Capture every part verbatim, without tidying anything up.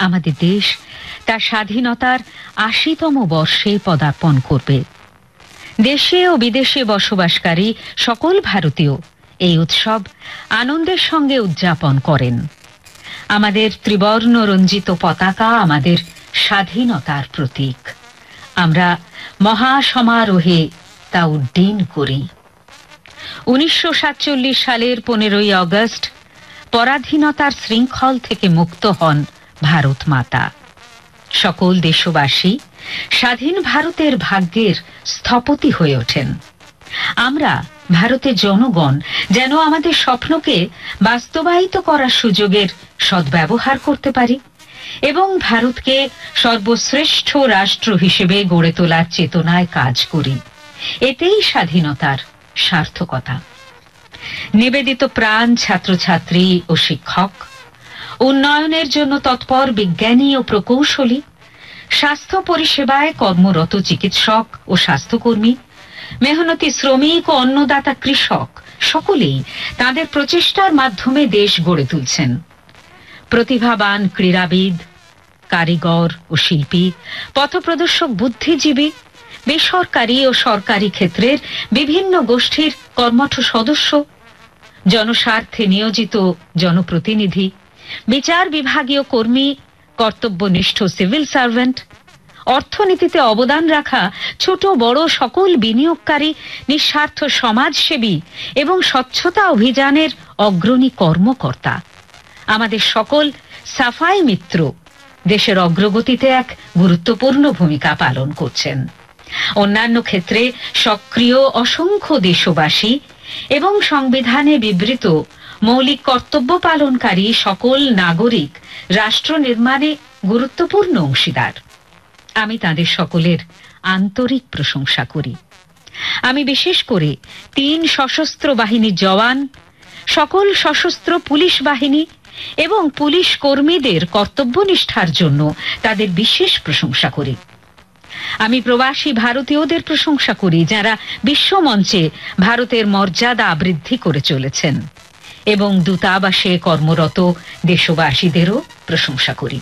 আমাদের দেশ তার স্বাধীনতার আশিতম বর্ষে পদার্পণ করবে। দেশে ও বিদেশে বসবাসকারী সকল ভারতীয় এই উৎসব আনন্দের সঙ্গে উদযাপন করেন। আমাদের ত্রিবর্ণ রঞ্জিত পতাকা আমাদের স্বাধীনতার প্রতীক। আমরা মহাসমারোহে তা উড্ডীন করি। উনিশশো সাতচল্লিশ সালের পনেরোই আগস্ট পরাধীনতার শৃঙ্খল থেকে মুক্ত হন ভারত মাতা। সকল দেশবাসী স্বাধীন ভারতের ভাগ্যের স্থপতি হয়ে ওঠেন। আমরা ভারতের জনগণ যেন আমাদের স্বপ্নকে বাস্তবায়িত করার সুযোগের সদ্ব্যবহার করতে পারি এবং ভারতকে সর্বশ্রেষ্ঠ রাষ্ট্র হিসেবে গড়ে তোলার চেতনায় কাজ করি। এতেই স্বাধীনতার সার্থকতা। নিবেদিত প্রাণ ছাত্রছাত্রী ও শিক্ষক, উন্নয়নের জন্য তৎপর বিজ্ঞানী ও প্রকৌশলী, স্বাস্থ্য পরিষেবায় কর্মরত চিকিৎসক ও স্বাস্থ্যকর্মী, মেহনতি শ্রমিক ও অন্নদাতা কৃষক সকলেই তাদের প্রচেষ্টার মাধ্যমে দেশ গড়ে তুলছেন। প্রতিভাবান ক্রীড়াবিদ, কারিগর ও শিল্পী, পথপ্রদর্শক বুদ্ধিজীবী, বেসরকারি ও সরকারি ক্ষেত্রের বিভিন্ন গোষ্ঠীর কর্মঠ সদস্য, জনস্বার্থে নিয়োজিত জনপ্রতিনিধি, বিচার বিভাগীয় কর্মী, কর্তব্যনিষ্ঠ সিভিল সার্ভেন্ট, অর্থনীতিতে অবদান রাখা ছোট বড় সকল বিনিয়োগকারী, নিঃস্বার্থ সমাজসেবী এবং স্বচ্ছতা অভিযানের অগ্রণী কর্মকর্তা, আমাদের সকল সাফাই মিত্র দেশের অগ্রগতিতে এক গুরুত্বপূর্ণ ভূমিকা পালন করছেন। অন্যান্য ক্ষেত্রে সক্রিয় অসংখ্য দেশবাসী এবং সংবিধানে বিবৃত মৌলিক কর্তব্য পালনকারী সকল নাগরিক রাষ্ট্র নির্মাণে গুরুত্বপূর্ণ অংশীদার। আমি তাদের সকলের আন্তরিক প্রশংসা করি। আমি বিশেষ করে তিন সশস্ত্র বাহিনীর জওয়ান, সকল সশস্ত্র পুলিশ বাহিনী এবং পুলিশ কর্মীদের কর্তব্যনিষ্ঠার জন্য তাদের বিশেষ প্রশংসা করি। আমি প্রবাসী ভারতীয়দের প্রশংসা করি যারা বিশ্বমঞ্চে ভারতের মর্যাদা বৃদ্ধি করে চলেছেন, এবং দূতাবাসে কর্মরত দেশবাসীদেরও প্রশংসা করি।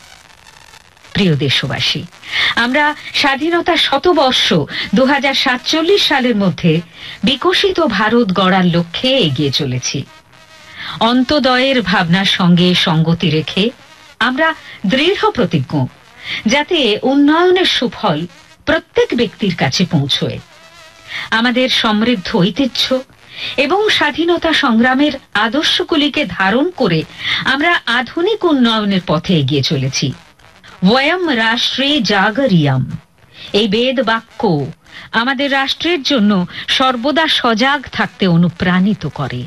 প্রিয় দেশবাসী, আমরা স্বাধীনতার শতবর্ষ দু হাজার সাতচল্লিশ সালের মধ্যে বিকশিত ভারত গড়ার লক্ষ্যে এগিয়ে চলেছি। অন্তোদয়ের ভাবনার সঙ্গে সঙ্গতি রেখে আমরা দৃঢ় প্রতিজ্ঞ যাতে উন্নয়নের সুফল প্রত্যেক ব্যক্তির কাছে পৌঁছয়। আমাদের সমৃদ্ধ ঐতিহ্য এবং স্বাধীনতা সংগ্রামের আদর্শগুলিকে ধারণ করে আমরা আধুনিক উন্নয়নের পথে এগিয়ে চলেছি। বয়ম রাষ্ট্রে জাগরিয়াম, এই বেদ বাক্য আমাদের রাষ্ট্রের জন্য সর্বদা সজাগ থাকতে অনুপ্রাণিত করে।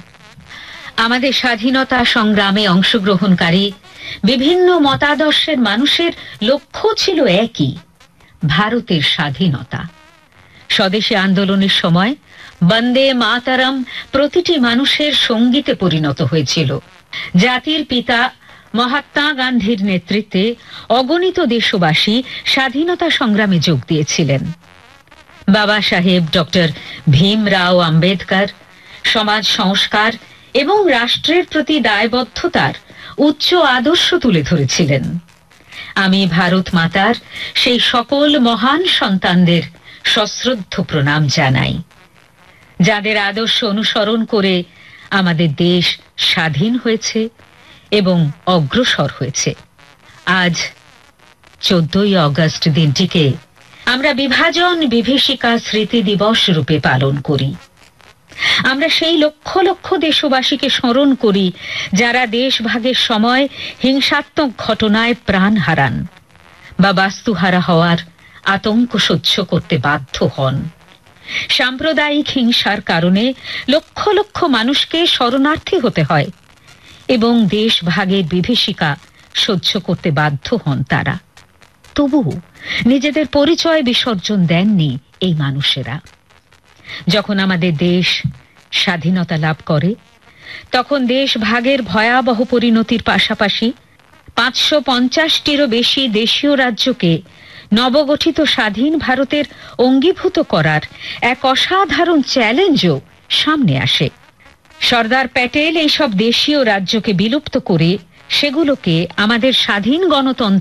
আমাদের স্বাধীনতা সংগ্রামে অংশগ্রহণকারী বিভিন্ন মতাদর্শের মানুষের লক্ষ্য ছিল একই, ভারতের স্বাধীনতা। স্বদেশী আন্দোলনের সময় বন্দে মাতরম প্রতিটি মানুষের সঙ্গীতে পরিণত হয়েছিল। জাতির পিতা মহাত্মা গান্ধীর নেতৃত্বে অগণিত দেশবাসী স্বাধীনতা সংগ্রামে যোগ দিয়েছিলেন। বাবা সাহেব ডক্টর ভীমরাও আম্বেদকর সমাজ সংস্কার এবং রাষ্ট্রের প্রতি দায়বদ্ধতার উচ্চ আদর্শ তুলে ধরেছিলেন। আমি ভারত মাতার সেই সকল মহান সন্তানদের সশ্রদ্ধ প্রণাম জানাই, যাদের আদর্শ অনুসরণ করে আমাদের দেশ স্বাধীন হয়েছে এবং অগ্রসর হয়েছে। আজ চোদ্দই আগস্ট দিনটিকে আমরা বিভাজন বিভীষিকা স্মৃতি দিবস রূপে পালন করি। আমরা সেই লক্ষ লক্ষ দেশবাসীকে স্মরণ করি যারা দেশভাগের সময় হিংসাত্মক ঘটনায় প্রাণ হারান বা বাস্তুহারা হওয়ার আতঙ্ক সহ্য করতে বাধ্য হন। সাম্প্রদায়িক হিংসার কারণে লক্ষ লক্ষ মানুষকে শরণার্থী হতে হয় এবং দেশভাগের বিভীষিকা সহ্য করতে বাধ্য হন তারা। তবু নিজেদের পরিচয় বিসর্জন দেননি এই মানুষেরা। যখন আমাদের দেশ স্বাধীনতা লাভ করে তখন দেশ ভাগের ভয়াবহ পরিণতির পাশাপাশি পাঁচশো পঞ্চাশটিরও বেশি দেশীয় রাজ্যকে নবগঠিত স্বাধীন ভারতের অঙ্গীভূত করার এক অসাধারণ চ্যালেঞ্জও সামনে আসে। সর্দার প্যাটেল এইসব দেশীয় রাজ্যকে বিলুপ্ত করে সেগুলোকে আমাদের স্বাধীন গণতন্ত্র